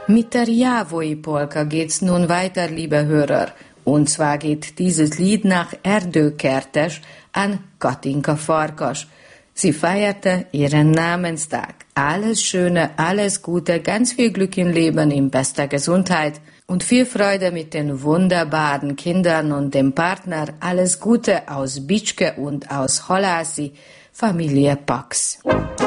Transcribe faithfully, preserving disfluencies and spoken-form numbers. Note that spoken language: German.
Mit der Javoi-Polka geht's nun weiter, liebe Hörer. Und zwar geht dieses Lied nach Erdő Kertes an Katinka Farkas. Sie feierte ihren Namenstag. Alles Schöne, alles Gute, ganz viel Glück im Leben, in bester Gesundheit und viel Freude mit den wunderbaren Kindern und dem Partner. Alles Gute aus Bitschke und aus Holászi, Familie Pax.